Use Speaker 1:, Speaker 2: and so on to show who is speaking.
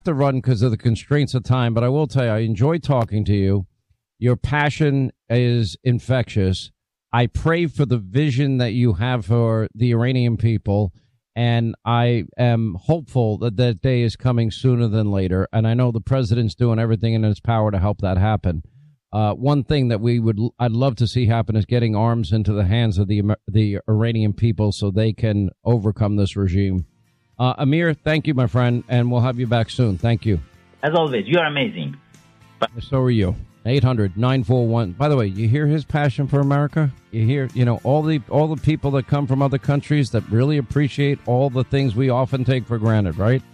Speaker 1: To run because of the constraints of time, but I will tell you, I enjoy talking to you. Your passion is infectious. I pray for the vision that you have for the Iranian people, and I am hopeful that that day is coming sooner than later. And I know the president's doing everything in his power to help that happen. One thing that I'd love to see happen is getting arms into the hands of the Iranian people so they can overcome this regime. Amir, thank you, my friend, and we'll have you back soon. Thank you.
Speaker 2: As always, you are amazing.
Speaker 1: So are you. 800-941. By the way, you hear his passion for America? You hear, all the people that come from other countries that really appreciate all the things we often take for granted, right?